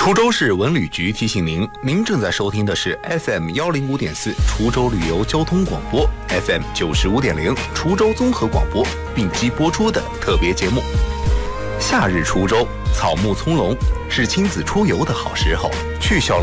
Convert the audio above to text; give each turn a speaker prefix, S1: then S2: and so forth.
S1: 滁州市文旅局提醒您，您正在收听的是 FM 105.4滁州旅游交通广播 ，FM 95.0滁州综合广播并机播出的特别节目。夏日滁州草木葱茏，是亲子出游的好时候，去小